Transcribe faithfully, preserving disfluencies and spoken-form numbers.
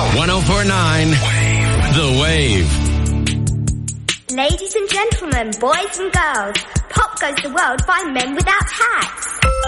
one oh four point nine The Wave. Ladies and gentlemen, boys and girls, pop goes the world by Men Without Hats.